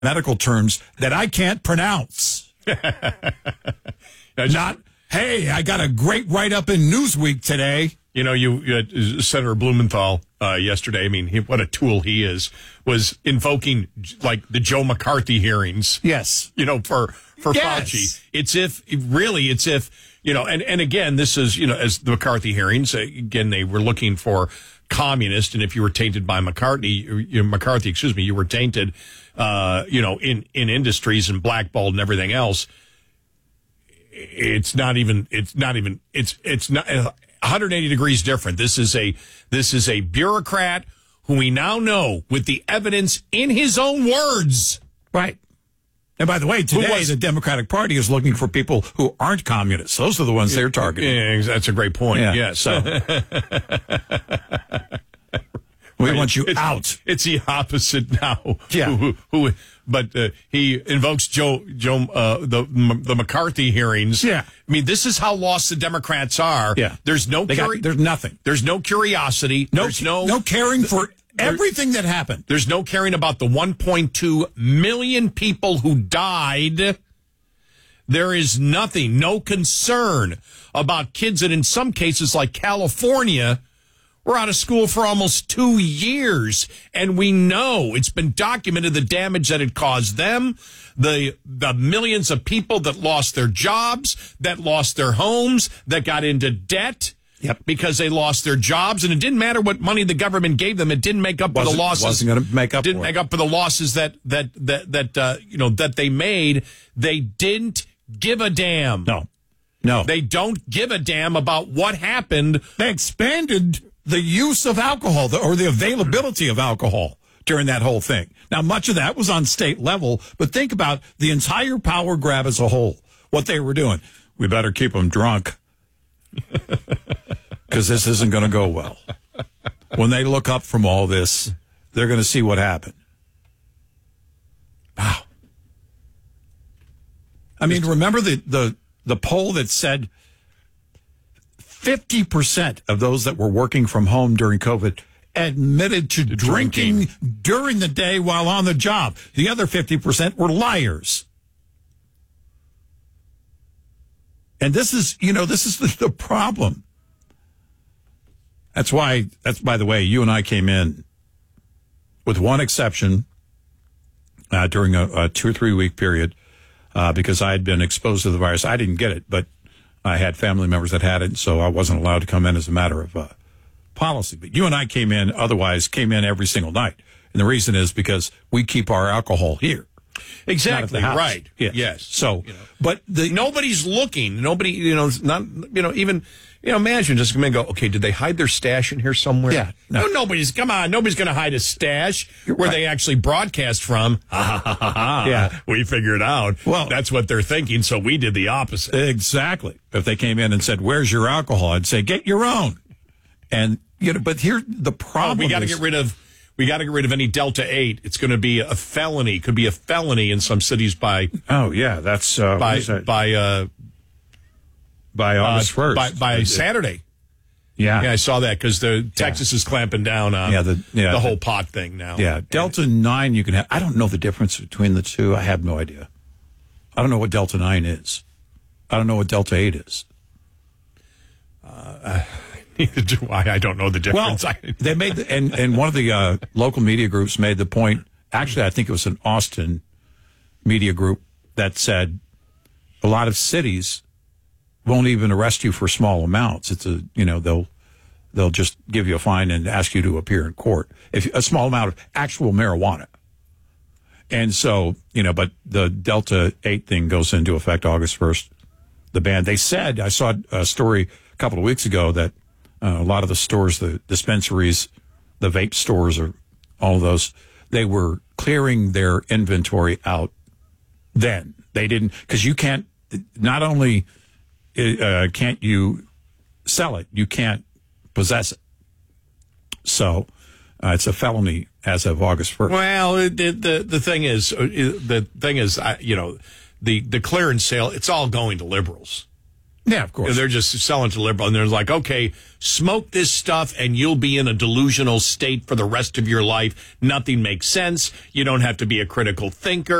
medical terms that I can't pronounce. Not, hey, I got a great write-up in Newsweek today. You know, Senator Blumenthal yesterday, I mean, what a tool he is, was invoking, like, the Joe McCarthy hearings. Yes. You know, for Fauci. It's if, you know, and again, this is, you know, as the McCarthy hearings, again, they were looking for communist, and if you were tainted by McCarthy, you were tainted, you know, in industries and blackballed and everything else. It's not 180 degrees different. This is a bureaucrat who we now know, with the evidence in his own words. Right. And by the way, today the Democratic Party is looking for people who aren't communists. Those are the ones they're targeting. Yeah, that's a great point. Yeah. Yes. So we want you out. It's the opposite now. Yeah. But he invokes the McCarthy hearings. Yeah. I mean, this is how lost the Democrats are. Yeah. There's nothing. There's no curiosity. There's no caring for everything that happened. There's no caring about the 1.2 million people who died. There is nothing, no concern about kids that in some cases like California were out of school for almost 2 years. And we know it's been documented the damage that it caused them, the millions of people that lost their jobs, that lost their homes, that got into debt. Yep. Because they lost their jobs, and it didn't matter what money the government gave them. It didn't make up for the losses. Wasn't going to make up. Didn't make up for the losses that they made. They didn't give a damn. No. They don't give a damn about what happened. They expanded the use of alcohol or the availability of alcohol during that whole thing. Now, much of that was on state level, but think about the entire power grab as a whole. What they were doing. We better keep them drunk, because this isn't going to go well. When they look up from all this, they're going to see what happened. Wow. I mean, remember the poll that said 50% of those that were working from home during COVID admitted to drinking during the day while on the job. The other 50% were liars. And this is the problem. That's, by the way, you and I came in with one exception during a 2 or 3 week period because I had been exposed to the virus. I didn't get it, but I had family members that had it, so I wasn't allowed to come in as a matter of policy. But you and I came in every single night. And the reason is because we keep our alcohol here. Exactly. Right. Yes. Yes. So, but nobody's looking. Nobody, even imagine just come in and go, okay, did they hide their stash in here somewhere? Yeah. No, nobody's going to hide a stash where they actually broadcast from. Yeah. We figured out. Well, that's what they're thinking. So we did the opposite. Exactly. If they came in and said, where's your alcohol? I'd say, get your own. And, but here the problem we got to get rid of any Delta 8. It's going to be a felony. Could be a felony in some cities by. Oh yeah, that's by August 1st. By Saturday. Yeah, I saw that because Texas is clamping down on the whole pot thing now. Yeah, Delta 9 you can have. I don't know the difference between the two. I have no idea. I don't know what Delta 9 is. I don't know what Delta 8 is. Neither do I. I don't know the difference. Well, they made and one of the local media groups made the point. Actually, I think it was an Austin media group that said a lot of cities won't even arrest you for small amounts. It's they'll just give you a fine and ask you to appear in court if a small amount of actual marijuana. And so, but the Delta 8 thing goes into effect August 1st. The ban. They said, I saw a story a couple of weeks ago that a lot of the stores, the dispensaries, the vape stores, or all of those, they were clearing their inventory out then. They didn't, because you can't, not only can't you sell it, you can't possess it. So it's a felony as of August 1st. Well, the thing is, the clearance sale, it's all going to liberals. Yeah, of course. They're just selling to liberal, and they're like, okay, smoke this stuff and you'll be in a delusional state for the rest of your life. Nothing makes sense. You don't have to be a critical thinker.